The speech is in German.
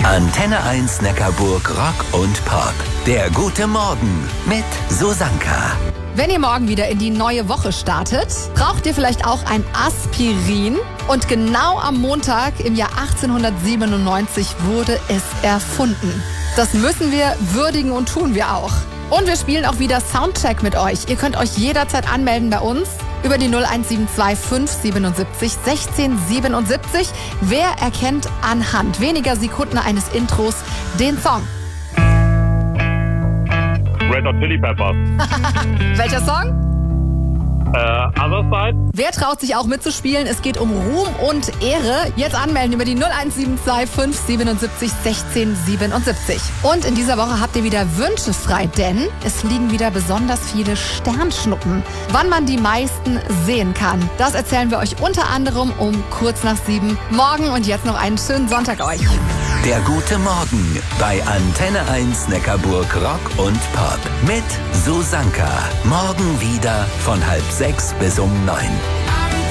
Antenne 1 Neckarburg Rock und Pop. Der gute Morgen mit Susanka. Wenn ihr morgen wieder in die neue Woche startet, braucht ihr vielleicht auch ein Aspirin. Und genau am Montag im Jahr 1897 wurde es erfunden. Das müssen wir würdigen und tun wir auch. Und wir spielen auch wieder Soundcheck mit euch. Ihr könnt euch jederzeit anmelden bei uns über die 0172 577 1677. Wer erkennt anhand weniger Sekunden eines Intros den Song? Red Hot Chili Peppers. Welcher Song? Other Side. Wer traut sich auch mitzuspielen? Es geht um Ruhm und Ehre. Jetzt anmelden über die 0172 577 1677. Und in dieser Woche habt ihr wieder Wünsche frei, denn es liegen wieder besonders viele Sternschnuppen. Wann man die meisten sehen kann, das erzählen wir euch unter anderem um kurz nach 7 morgen. Und jetzt noch einen schönen Sonntag euch. Der gute Morgen bei Antenne 1 Neckarburg Rock und Pop mit Susanka. Morgen wieder von 5:30 bis 9.